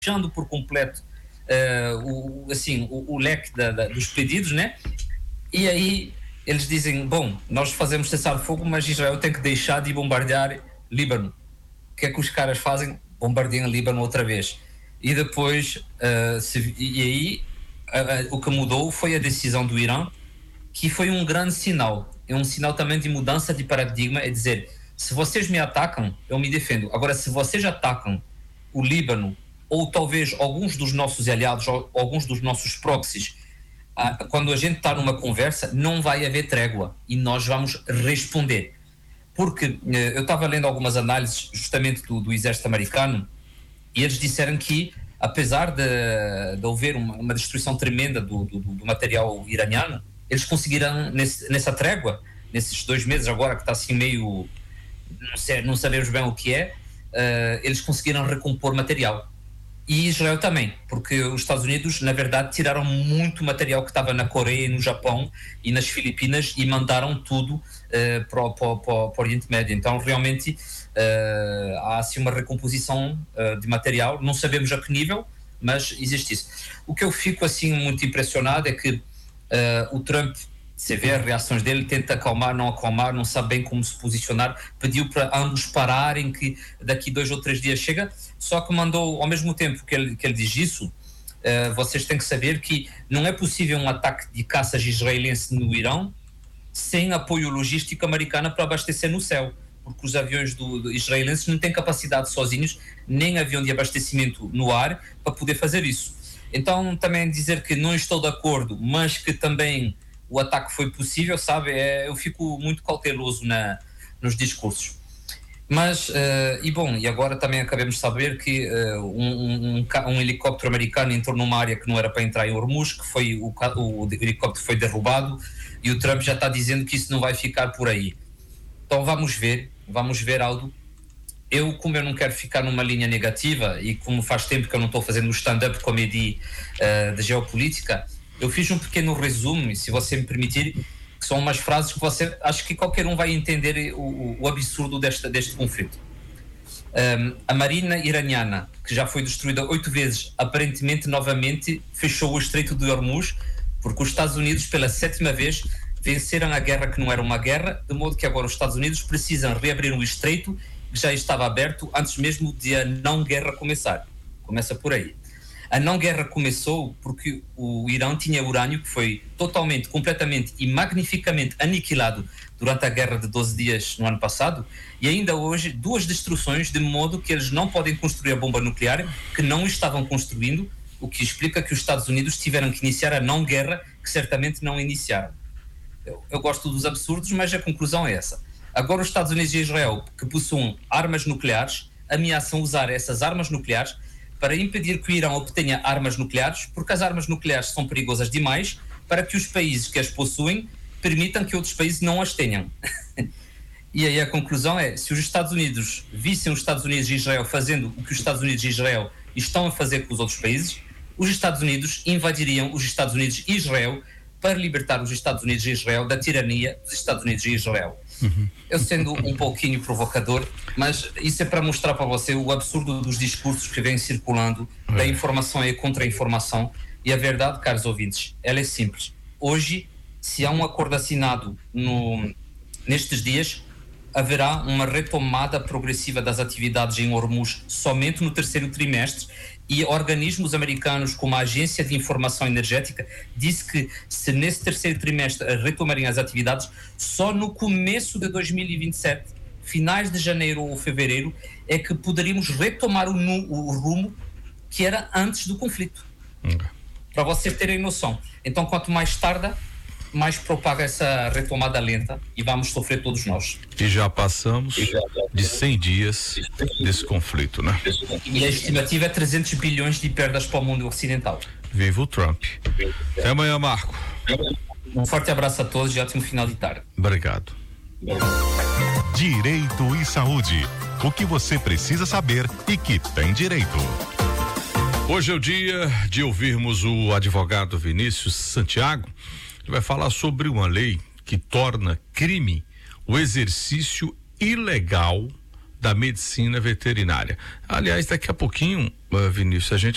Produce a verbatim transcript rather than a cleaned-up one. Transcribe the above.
fechando por completo uh, o, assim, o, o leque da, da, dos pedidos, né? E aí eles dizem, bom, nós fazemos cessar-fogo, mas Israel tem que deixar de bombardear Líbano. O que é que os caras fazem? Bombardeiam Líbano outra vez. E depois, uh, se, e aí uh, uh, o que mudou foi a decisão do Irã, que foi um grande sinal. É um sinal também de mudança de paradigma, é dizer, se vocês me atacam, eu me defendo. Agora, se vocês atacam o Líbano, ou talvez alguns dos nossos aliados, ou alguns dos nossos proxies, ah, quando a gente está numa conversa, não vai haver trégua e nós vamos responder. Porque eh, eu estava lendo algumas análises justamente do, do exército americano e eles disseram que, apesar de, de haver uma, uma destruição tremenda do, do, do material iraniano, eles conseguiram, nesse, nessa trégua, nesses dois meses agora que está assim meio, não, sei, não sabemos bem o que é, uh, eles conseguiram recompor material. E Israel também, porque os Estados Unidos, na verdade, tiraram muito material que estava na Coreia, no Japão e nas Filipinas e mandaram tudo uh, para, o, para, o, para o Oriente Médio. Então, realmente, uh, há assim uma recomposição uh, de material. Não sabemos a que nível, mas existe isso. O que eu fico assim muito impressionado é que uh, o Trump, você vê as reações dele, tenta acalmar, não acalmar, não sabe bem como se posicionar, pediu para ambos pararem, que daqui dois ou três dias chega, só que mandou, ao mesmo tempo que ele, que ele diz isso, uh, vocês têm que saber que não é possível um ataque de caças israelense no Irão sem apoio logístico americano para abastecer no céu, porque os aviões do, do israelenses não têm capacidade sozinhos, nem avião de abastecimento no ar para poder fazer isso. Então também dizer que não estou de acordo, mas que também o ataque foi possível, sabe? É, eu fico muito cauteloso na, nos discursos. Mas, uh, e bom, e agora também acabamos de saber que uh, um, um, um helicóptero americano entrou numa área que não era para entrar em Hormuz, que foi, o, o helicóptero foi derrubado e o Trump já está dizendo que isso não vai ficar por aí. Então vamos ver, vamos ver, Aldo. Eu, como eu não quero ficar numa linha negativa e como faz tempo que eu não estou fazendo um stand-up comedy uh, de geopolítica, eu fiz um pequeno resumo, se você me permitir, que são umas frases que você, acho que qualquer um vai entender o, o absurdo deste, deste conflito. Um, a Marina iraniana, que já foi destruída oito vezes, aparentemente novamente fechou o Estreito de Hormuz, porque os Estados Unidos, pela sétima vez, venceram a guerra que não era uma guerra, de modo que agora os Estados Unidos precisam reabrir um estreito que já estava aberto antes mesmo de a não-guerra começar. Começa por aí. A não-guerra começou porque o Irã tinha urânio que foi totalmente, completamente e magnificamente aniquilado durante a guerra de doze dias no ano passado e ainda hoje duas destruições de modo que eles não podem construir a bomba nuclear que não estavam construindo, o que explica que os Estados Unidos tiveram que iniciar a não-guerra que certamente não iniciaram. Eu, eu gosto dos absurdos, mas a conclusão é essa. Agora os Estados Unidos e Israel, que possuem armas nucleares, ameaçam usar essas armas nucleares para impedir que o Irã obtenha armas nucleares, porque as armas nucleares são perigosas demais para que os países que as possuem permitam que outros países não as tenham. E aí a conclusão é, se os Estados Unidos vissem os Estados Unidos e Israel fazendo o que os Estados Unidos e Israel estão a fazer com os outros países, os Estados Unidos invadiriam os Estados Unidos e Israel para libertar os Estados Unidos e Israel da tirania dos Estados Unidos e Israel. Uhum. Eu sendo um pouquinho provocador, mas isso é para mostrar para você o absurdo dos discursos que vêm circulando, uhum. da informação e contra-informação, e a verdade, caros ouvintes, ela é simples. Hoje, se há um acordo assinado no, nestes dias, haverá uma retomada progressiva das atividades em Hormuz somente no terceiro trimestre, e organismos americanos como a Agência de Informação Energética disse que se nesse terceiro trimestre retomarem as atividades, só no começo de dois mil e vinte e sete, finais de janeiro ou fevereiro, é que poderíamos retomar o, o rumo que era antes do conflito. Okay. Para vocês terem noção. Então, quanto mais tarda, mais propaga essa retomada lenta e vamos sofrer todos nós. E já passamos de cem dias desse conflito, né? E a estimativa é trezentos bilhões de perdas para o mundo ocidental. Viva o Trump. Até amanhã, Marco. Um forte abraço a todos e ótimo final de tarde. Obrigado. Direito e Saúde. O que você precisa saber e que tem direito. Hoje é o dia de ouvirmos o advogado Vinícius Santiago. Ele vai falar sobre uma lei que torna crime o exercício ilegal da medicina veterinária. Aliás, daqui a pouquinho, Vinícius, a gente